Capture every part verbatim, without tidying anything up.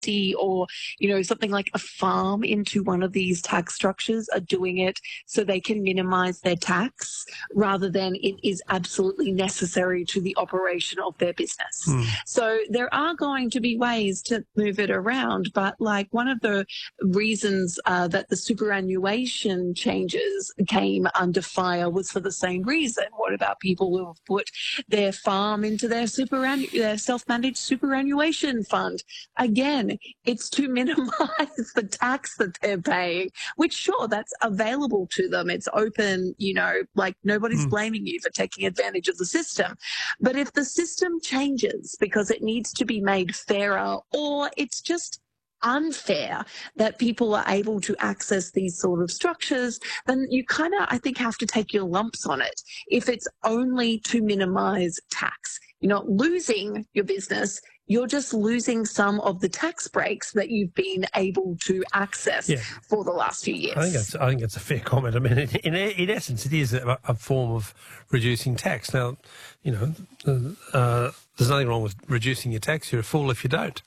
property or, you know, something like a farm into one of these tax structures are doing it so they can minimize their tax rather than it is absolutely necessary to the operation of their business. Hmm. So there are going to be ways to move it around, but like one of the reasons uh, that the superannuation changes came under fire was for the same reason. What about people who have put their farm into their superannu- their self-managed superannuation fund? Again, it's to minimize the tax that they're paying, which sure, that's available to them. It's open, you know, like nobody's Mm. blaming you for taking advantage of the system. But if the system changes because it needs to be made fairer or it's just unfair that people are able to access these sort of structures, then you kind of, I think, have to take your lumps on it. If it's only to minimize tax, you're not losing your business, you're just losing some of the tax breaks that you've been able to access Yeah. for the last few years. I think that's I think it's a fair comment. I mean, in, in essence, it is a, a form of reducing tax. Now, you know, uh, there's nothing wrong with reducing your tax. You're a fool if you don't.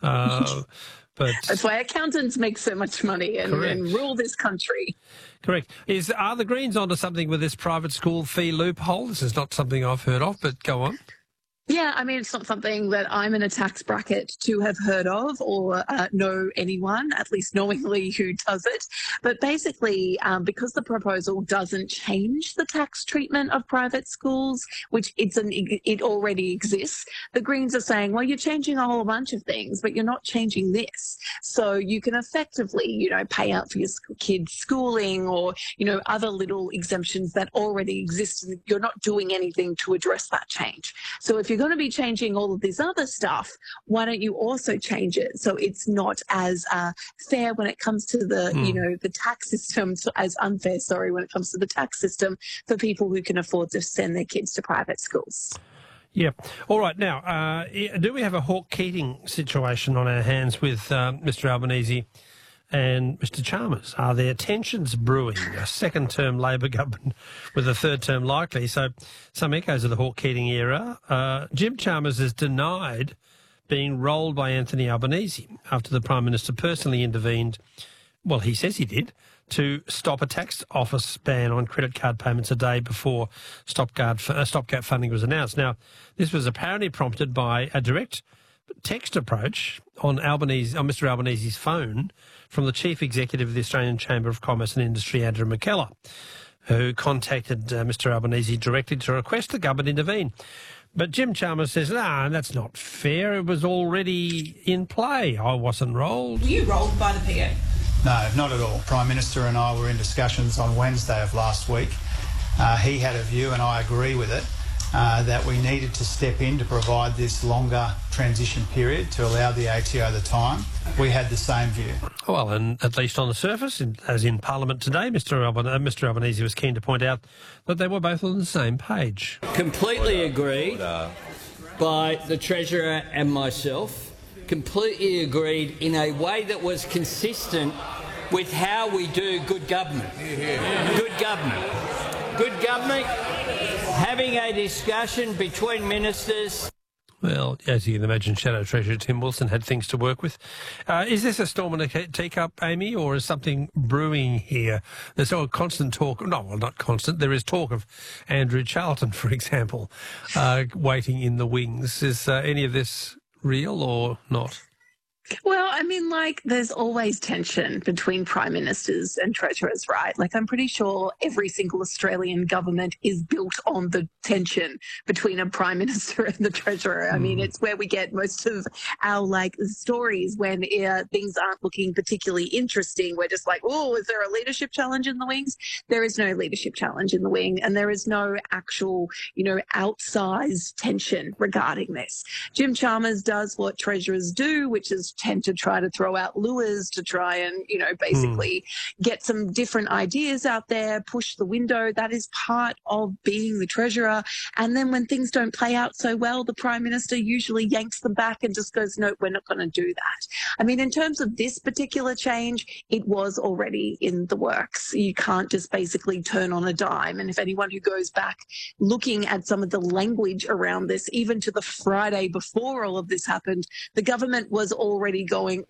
Uh, but that's why accountants make so much money and, and rule this country. Correct. Is are the Greens onto something with this private school fee loophole? This is not something I've heard of, but go on. Yeah, I mean, it's not something that I'm in a tax bracket to have heard of or uh, know anyone, at least knowingly, who does it. But basically, um, because the proposal doesn't change the tax treatment of private schools, which it's an, it already exists, the Greens are saying, well, you're changing a whole bunch of things, but you're not changing this. So you can effectively, you know, pay out for your kids' schooling or, you know, other little exemptions that already exist, and you're not doing anything to address that change. So if you're going to be changing all of this other stuff, why don't you also change it so it's not as uh, fair when it comes to the, mm. you know, the tax system, so as unfair, sorry, when it comes to the tax system for people who can afford to send their kids to private schools. Yeah. All right. Now, uh, do we have a Hawke Keating situation on our hands with um, Mister Albanese and Mister Chalmers? Are there tensions brewing? A second-term Labor government with a third term likely. So some echoes of the Hawke Keating era. Uh, Jim Chalmers has denied being rolled by Anthony Albanese after the Prime Minister personally intervened, well, he says he did, to stop a tax office ban on credit card payments a day before stopgap, uh, stopgap funding was announced. Now, this was apparently prompted by a direct text approach on Albanese, on Mister Albanese's phone from the Chief Executive of the Australian Chamber of Commerce and Industry, Andrew McKellar, who contacted uh, Mister Albanese directly to request the government intervene. But Jim Chalmers says, nah, that's not fair. It was already in play. I wasn't rolled. Were you rolled by the P A? No, not at all. Prime Minister and I were in discussions on Wednesday of last week. Uh, he had a view, and I agree with it, Uh, that we needed to step in to provide this longer transition period to allow the A T O the time. We had the same view. Well, and at least on the surface, in, as in Parliament today, Mister Alban- uh, Mister Albanese was keen to point out that they were both on the same page. Completely agreed by the Treasurer and myself. Completely agreed in a way that was consistent with how we do good government. Good government. Good government. Having a discussion between ministers. Well, as you can imagine, Shadow Treasurer Tim Wilson had things to work with. Uh, is this a storm in a teacup, Amy, or is something brewing here? There's a constant talk, no, well, not constant, there is talk of Andrew Charlton, for example, uh, waiting in the wings. Is uh, any of this real or not? Well, I mean, like, there's always tension between prime ministers and treasurers, right? Like, I'm pretty sure every single Australian government is built on the tension between a prime minister and the treasurer. I mean, it's where we get most of our, like, stories when uh, things aren't looking particularly interesting. We're just like, oh, is there a leadership challenge in the wings? There is no leadership challenge in the wing, and there is no actual, you know, outsized tension regarding this. Jim Chalmers does what treasurers do, which is tend to try to throw out lures to try and, you know, basically mm. get some different ideas out there, push the window. That is part of being the treasurer. And then when things don't play out so well, the Prime Minister usually yanks them back and just goes, no, we're not going to do that. I mean, in terms of this particular change, it was already in the works. You can't just basically turn on a dime. And if anyone who goes back looking at some of the language around this, even to the Friday before all of this happened, the government was already going